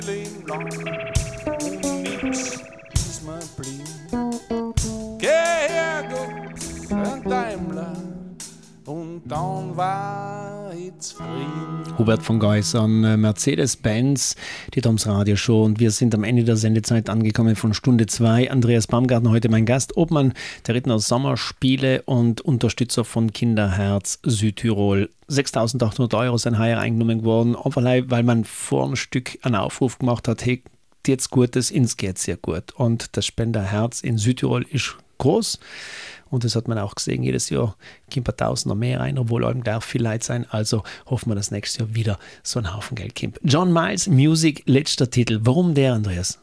Leben lang und nix ist mir blieb. Geh her, Gott, ein Daimler, und dann war ich zufrieden. Hubert von Geus an Mercedes-Benz, die Toms Radio Show, und wir sind am Ende der Sendezeit angekommen von Stunde 2. Andreas Baumgartner heute mein Gast, Obmann der Rittner Sommerspiele und Unterstützer von Kinderherz Südtirol. 6.800 € sind heuer eingenommen geworden, einfach weil man vor ein Stück einen Aufruf gemacht hat, hey, jetzt Gutes, uns geht sehr gut. Und das Spenderherz in Südtirol ist groß. Und das hat man auch gesehen, jedes Jahr kommt ein Tausender mehr rein, obwohl allem darf viel Leid sein. Also hoffen wir, dass nächstes Jahr wieder so ein Haufen Geld kommt. John Miles, Music, letzter Titel. Warum der, Andreas?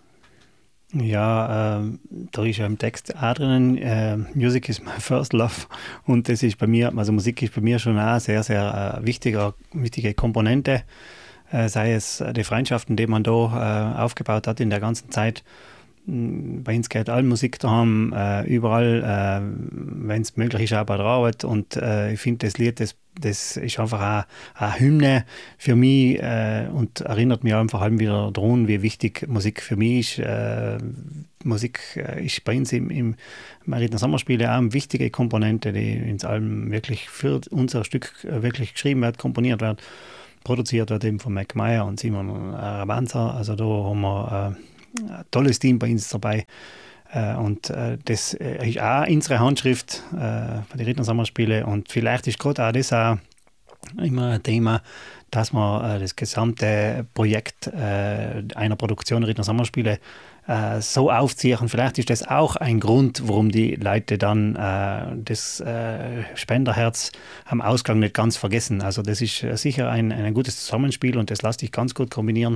Ja, da ist ja im Text auch drinnen, Music is my first love. Und das ist bei mir, also Musik ist bei mir schon eine sehr, sehr wichtige Komponente. Sei es die Freundschaften, die man da aufgebaut hat in der ganzen Zeit. Bei uns geht alle Musik daheim, überall, wenn es möglich ist, auch bei der Arbeit. Und ich finde, das Lied, das ist einfach eine Hymne für mich und erinnert mich einfach wieder daran, wie wichtig Musik für mich ist. Musik ist bei uns im Rittner Sommerspiele auch eine wichtige Komponente, die ins Allem wirklich für unser Stück wirklich geschrieben wird, komponiert wird, produziert wird eben von Mac Meyer und Simon Rabanza. Also da haben wir ein tolles Team bei uns dabei. Und das ist auch unsere Handschrift bei den Rittner Sommerspiele. Und vielleicht ist gerade auch das auch immer ein Thema, dass man das gesamte Projekt einer Produktion Rittner Sommerspiele so aufziehen. Vielleicht ist das auch ein Grund, warum die Leute dann das Spenderherz am Ausgang nicht ganz vergessen. Also das ist sicher ein gutes Zusammenspiel und das lässt sich ganz gut kombinieren.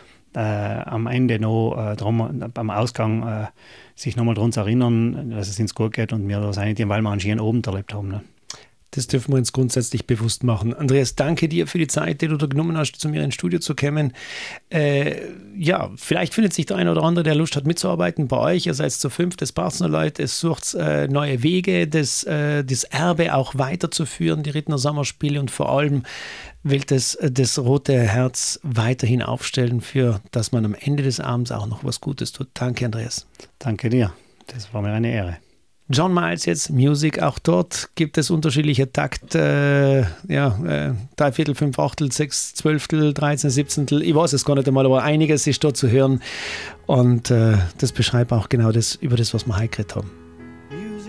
Am Ende noch am Ausgang sich nochmal daran zu erinnern, dass es uns gut geht und wir da sein, weil wir einen schönen Abend erlebt haben. Ne? Das dürfen wir uns grundsätzlich bewusst machen. Andreas, danke dir für die Zeit, die du da genommen hast, zu mir ins Studio zu kommen. Ja, vielleicht findet sich der eine oder andere, der Lust hat mitzuarbeiten bei euch. Ihr seid zu 5 des Partnerleute. Es sucht neue Wege, das Erbe auch weiterzuführen, die Rittner Sommerspiele, und vor allem will das Rote Herz weiterhin aufstellen, für dass man am Ende des Abends auch noch was Gutes tut. Danke, Andreas. Danke dir. Das war mir eine Ehre. John Miles jetzt, Music, auch dort gibt es unterschiedliche Takt, 3 Viertel, 5 Achtel, 6 Zwölftel, 13 Siebzehntel, ich weiß es gar nicht einmal, aber einiges ist dort zu hören und das beschreibt auch genau das, über das, was wir heute geredet haben.